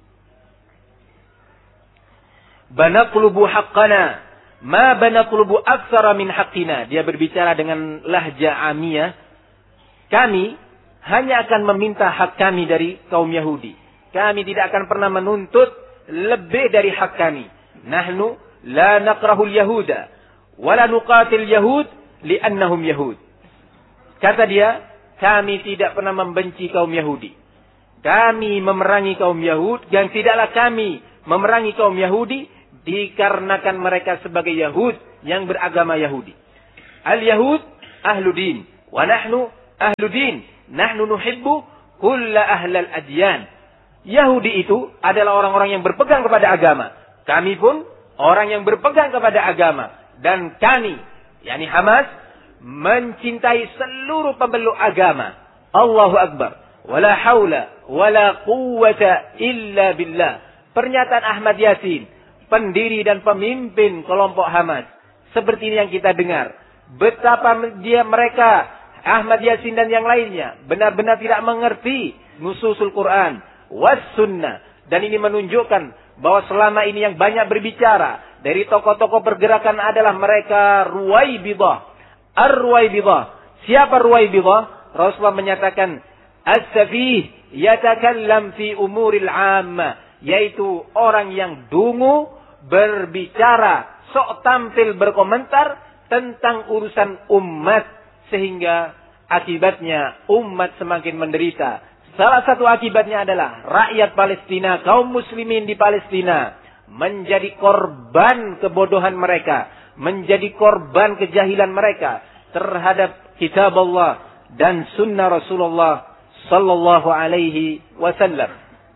banaqlubu haqqana ma banaqlubu aktsara min haqqina." Dia berbicara dengan lahja amiyah. Kami hanya akan meminta hak kami dari kaum Yahudi. Kami tidak akan pernah menuntut lebih dari hak kami. Nahnu la nakrahul yahuda wa la nuqatil yahud li'annahum yahud. Kata dia, kami tidak pernah membenci kaum Yahudi. kami memerangi kaum Yahudi, dan tidaklah kami memerangi kaum Yahudi dikarenakan mereka sebagai Yahud yang beragama Yahudi. Al-Yahud ahlu din, wa nahnu ahlu din. Nahnu nuhibbu kulla ahlal adyan. Yahudi itu adalah orang-orang yang berpegang kepada agama. Kami pun orang yang berpegang kepada agama. Dan kami, yakni Hamas, mencintai seluruh pemeluk agama. Allahu Akbar. Wala hawla wala quwwata illa billah. Pernyataan Ahmad Yasin, pendiri dan pemimpin kelompok Hamas. Seperti ini yang kita dengar. Betapa mereka, Ahmad Yasin dan yang lainnya, benar-benar tidak mengerti nususul Quran was sunnah. Dan ini menunjukkan bahwa selama ini yang banyak berbicara dari tokoh-tokoh pergerakan adalah mereka Ruwaibidah. Ar-Ruwaibidah. Siapa Ruwaibidah? Rasulullah menyatakan, as-safih yatakallam fi umuril amma. Yaitu orang yang dungu, berbicara, sok tampil berkomentar tentang urusan umat. Sehingga akibatnya umat semakin menderita. Salah satu akibatnya adalah rakyat Palestina, kaum muslimin di Palestina menjadi korban kebodohan mereka, menjadi korban kejahilan mereka terhadap kitab Allah dan sunnah Rasulullah sallallahu alaihi wasallam.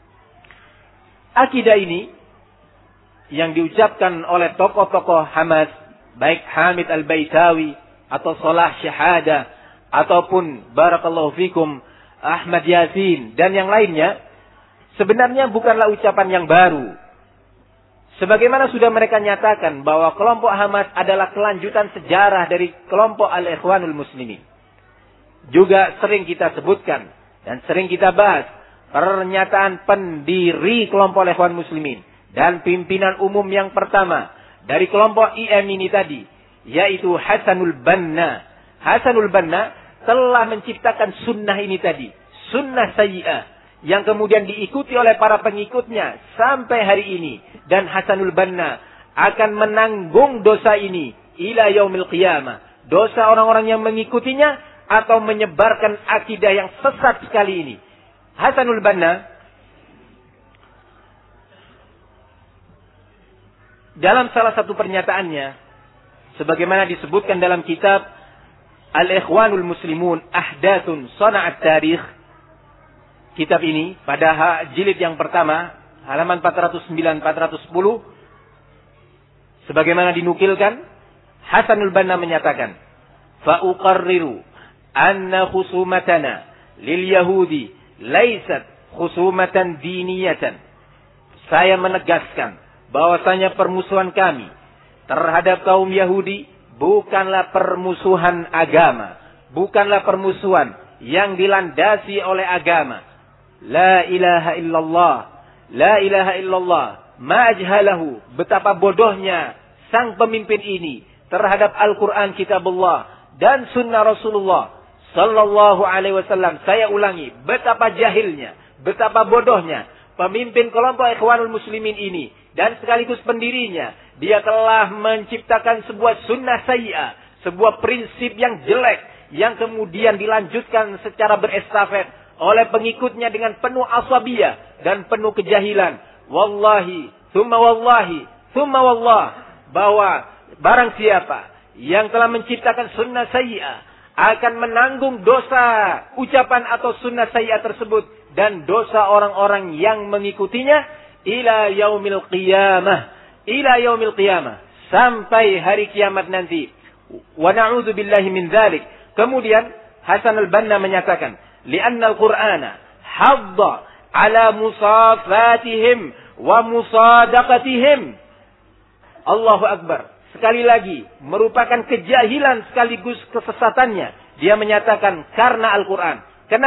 Akidah ini yang diucapkan oleh tokoh-tokoh Hamas, baik Hamid Al-Baitawi atau Salah Syahada ataupun barakallahu fikum Ahmad Yasin dan yang lainnya, sebenarnya bukanlah ucapan yang baru. Sebagaimana sudah mereka nyatakan bahwa kelompok Hamas adalah kelanjutan sejarah dari kelompok Al-Ikhwanul Muslimin. Juga sering kita sebutkan dan sering kita bahas pernyataan pendiri kelompok Al-Ikhwanul Muslimin dan pimpinan umum yang pertama dari kelompok IM ini tadi, yaitu Hasanul Banna. Hasanul Banna telah menciptakan sunnah ini tadi, sunnah sayyi'ah, yang kemudian diikuti oleh para pengikutnya sampai hari ini. Dan Hasanul Banna akan menanggung dosa ini ila yaumil qiyamah. Dosa orang-orang yang mengikutinya atau menyebarkan akidah yang sesat sekali ini. Hasanul Banna dalam salah satu pernyataannya, sebagaimana disebutkan dalam kitab Al-Ikhwanul Muslimun Ahdatsun Sana'at Tarikh. Kitab ini pada jilid yang pertama, halaman 409-410, sebagaimana dinukilkan, Hasanul Banna menyatakan, fa uqarriru anna khusumatana lil yahudi laysat khusumatan diniyatan. Saya menegaskan bahwasanya permusuhan kami terhadap kaum Yahudi bukanlah permusuhan agama, bukanlah permusuhan yang dilandasi oleh agama. La ilaha illallah, la ilaha illallah, ma ajhalahu. Betapa bodohnya sang pemimpin ini terhadap Al-Quran kitabullah dan sunnah Rasulullah sallallahu alaihi wasallam. Saya ulangi, betapa jahilnya, betapa bodohnya pemimpin kelompok Ikhwanul Muslimin ini dan sekaligus pendirinya. Dia telah menciptakan sebuah sunnah sayyi'ah, sebuah prinsip yang jelek yang kemudian dilanjutkan secara berestafet oleh pengikutnya dengan penuh asabiyah dan penuh kejahilan. Wallahi, thumma wallah, bahwa barang siapa yang telah menciptakan sunnah sayyi'ah akan menanggung dosa ucapan atau sunnah sayyi'ah tersebut dan dosa orang-orang yang mengikutinya ila yaumil qiyamah, sampai hari kiamat nanti. Wa na'udzu billahi min dzalik. Kemudian Hasan al-Banna menyatakan, li'anna al-Qur'ana hadda ala musafatihim wa musadaqatihim. Allahu Akbar. Sekali lagi, merupakan kejahilan sekaligus kesesatannya. Dia menyatakan karena Al-Quran.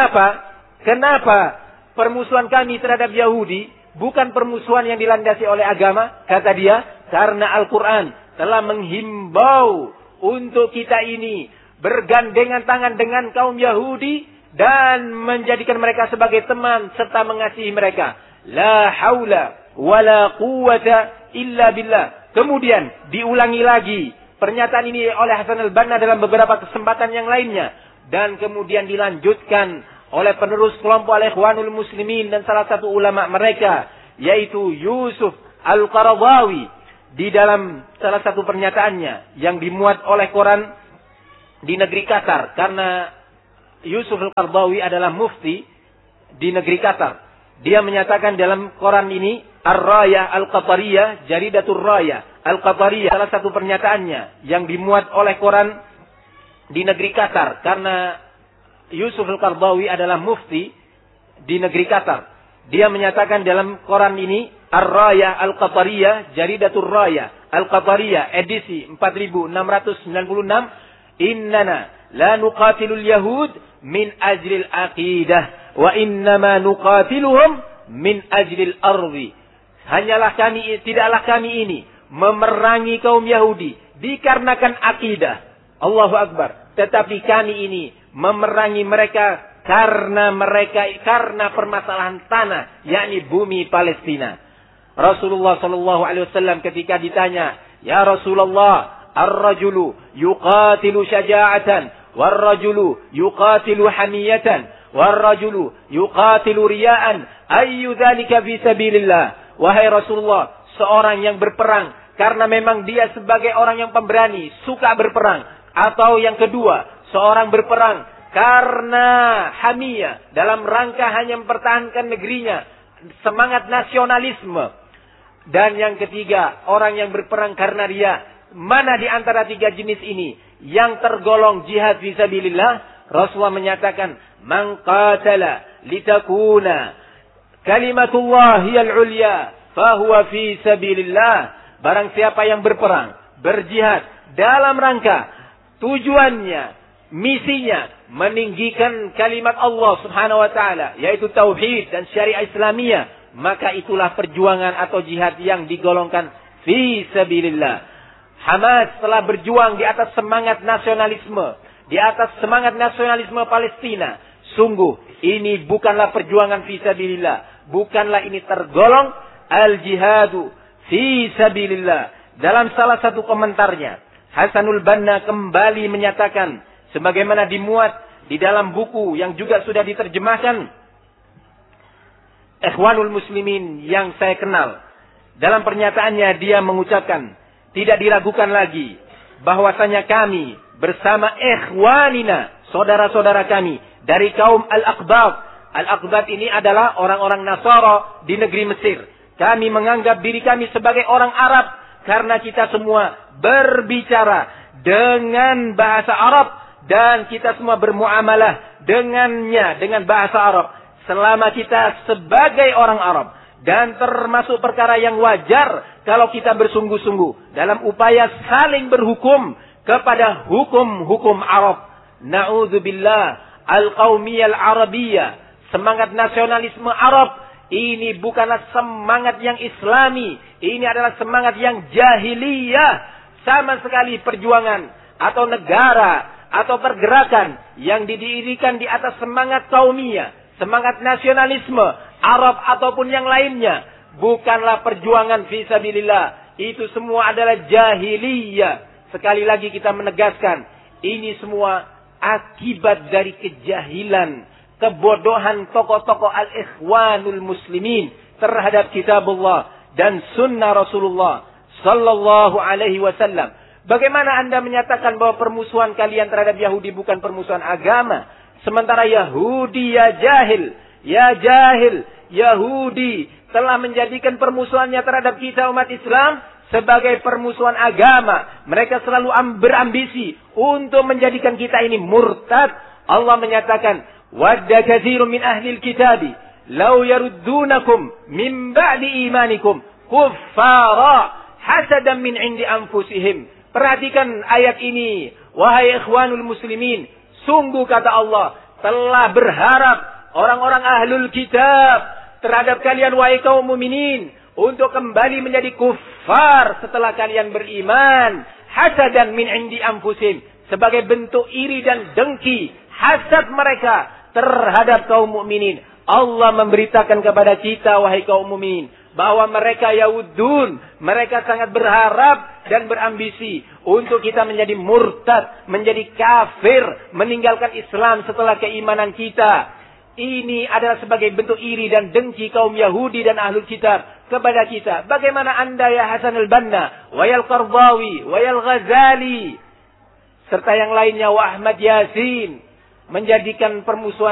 Kenapa permusuhan kami terhadap Yahudi bukan permusuhan yang dilandasi oleh agama? Kata dia, karena Al-Quran telah menghimbau untuk kita ini bergandengan tangan dengan kaum Yahudi dan menjadikan mereka sebagai teman serta mengasihi mereka. La haula wala quwwata illa billah. Kemudian diulangi lagi pernyataan ini oleh Hasan al-Banna dalam beberapa kesempatan yang lainnya. Dan kemudian dilanjutkan oleh penerus kelompok Al-Ikhwanul Muslimin dan salah satu ulama mereka, yaitu Yusuf Al-Qaradawi, di dalam salah satu pernyataannya yang dimuat oleh koran di negeri Qatar, karena Yusuf Al-Qaradawi adalah mufti di negeri Qatar. Dia menyatakan dalam koran ini, Ar-Raya Al-Qatariyah, Jaridatul Raya Al-Qatariyah, salah satu pernyataannya yang dimuat oleh koran di negeri Qatar, karena Yusuf Al-Qaradawi adalah mufti di negeri Qatar. Dia menyatakan dalam koran ini, Ar-Raya Al-Qatariyah, Jaridatul Raya Al-Qatariyah, edisi 4696, Innana la nuqatilul Yahud min ajlil aqidah, wa innama nuqatiluhum min ajlil ardi. Tidaklah kami ini memerangi kaum Yahudi dikarenakan akidah. Allahu Akbar. Tetapi kami ini memerangi mereka karena permasalahan tanah, yakni bumi Palestina. Rasulullah sallallahu alaihi wasallam ketika ditanya, "Ya Rasulullah, ar-rajulu yuqatilu syaja'atan, war-rajulu yuqatilu hamiyatan, war-rajulu yuqatilu riya'an, ayyu dzalika fi sabilillah?" Wahai Rasulullah, seorang yang berperang karena memang dia sebagai orang yang pemberani, suka berperang, atau yang kedua, seorang berperang karena hamiyah, dalam rangka hanya mempertahankan negerinya, semangat nasionalisme. Dan yang ketiga, orang yang berperang karena riya. Mana di antara tiga jenis ini yang tergolong jihad fisabilillah? Rasulullah menyatakan, "Man qatala litakuna kalimatullah hiyal ulya, fahuwa fi sabilillah." Barang siapa yang berperang, berjihad dalam rangka tujuannya, misinya meninggikan kalimat Allah Subhanahu wa taala, yaitu tauhid dan syariat Islamiyah, maka itulah perjuangan atau jihad yang digolongkan fi sabilillah. Hamas telah berjuang di atas semangat nasionalisme, di atas semangat nasionalisme Palestina. Sungguh ini bukanlah perjuangan fi sabilillah, bukanlah ini tergolong al-jihadu fi sabilillah. Dalam salah satu komentarnya, Hasanul Banna kembali menyatakan, sebagaimana dimuat di dalam buku yang juga sudah diterjemahkan Ikhwanul Muslimin yang saya kenal. Dalam pernyataannya dia mengucapkan, tidak diragukan lagi bahwasanya kami bersama ikhwanina, saudara-saudara kami dari kaum Al-Aqbat. Al-Aqbat ini adalah orang-orang Nasara di negeri Mesir. Kami menganggap diri kami sebagai orang Arab karena kita semua berbicara dengan bahasa Arab dan kita semua bermuamalah dengannya dengan bahasa Arab. Selama kita sebagai orang Arab, dan termasuk perkara yang wajar kalau kita bersungguh-sungguh dalam upaya saling berhukum kepada hukum-hukum Arab. Na'udzubillah, al-qaumiyah al-arabiyah, semangat nasionalisme Arab, ini bukanlah semangat yang Islami, ini adalah semangat yang jahiliyah. Sama sekali perjuangan atau negara atau pergerakan yang didirikan di atas semangat kaumiyah, semangat nasionalisme Arab ataupun yang lainnya, bukanlah perjuangan fisabilillah. Itu semua adalah jahiliyah. Sekali lagi kita menegaskan, ini semua akibat dari kejahilan, kebodohan tokoh-tokoh al-ikhwanul muslimin terhadap kitabullah dan sunnah Rasulullah sallallahu alaihi wasallam. Bagaimana Anda menyatakan bahwa permusuhan kalian terhadap Yahudi bukan permusuhan agama? Sementara Yahudi ya jahil, Yahudi telah menjadikan permusuhannya terhadap kita umat Islam sebagai permusuhan agama. Mereka selalu berambisi untuk menjadikan kita ini murtad. Allah menyatakan, "Wadda katsirun min ahlil kitabi law yaruddunakum min ba'di imanikum kuffara hasadan min 'indi anfusihim." Perhatikan ayat ini, wahai ikhwanul muslimin. Sungguh kata Allah, telah berharap orang-orang ahlul kitab terhadap kalian wahai kaum mukminin untuk kembali menjadi kufar setelah kalian beriman. Hasadan min 'indi anfusihim, sebagai bentuk iri dan dengki, hasad mereka terhadap kaum mukminin. Allah memberitakan kepada kita wahai kaum mukminin bahwa mereka Yahudun, mereka sangat berharap dan berambisi untuk kita menjadi murtad, menjadi kafir, meninggalkan Islam setelah keimanan kita. Ini adalah sebagai bentuk iri dan dengki kaum Yahudi dan Ahlul Kitab kepada kita. Bagaimana anda ya Hasan al-Banna, wayal Qardawi, wayal Ghazali, serta yang lainnya wa Ahmad Yasin, menjadikan permusuhan